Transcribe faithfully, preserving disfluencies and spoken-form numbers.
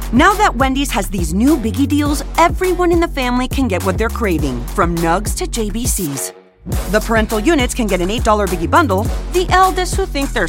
Now that Wendy's has these new Biggie deals, everyone in the family can get what they're craving, from nugs to J B Cs. The parental units can get an eight dollar Biggie bundle. The eldest who think they're